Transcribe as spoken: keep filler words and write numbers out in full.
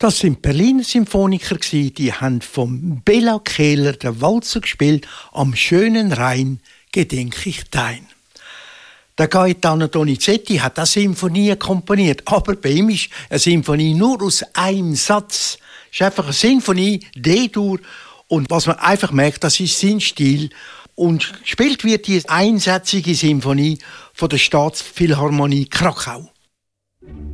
Das sind Berliner Symphoniker, die haben vom Bela Kehler den Walzer gespielt. Am schönen Rhein gedenk ich dein. Der Gaetano Donizetti hat eine Symphonie komponiert, aber bei ihm ist eine Symphonie nur aus einem Satz. Es ist einfach eine Symphonie, D-Dur. Und was man einfach merkt, das ist sein Stil. Und gespielt wird die einsätzige Symphonie von der Staatsphilharmonie Krakau.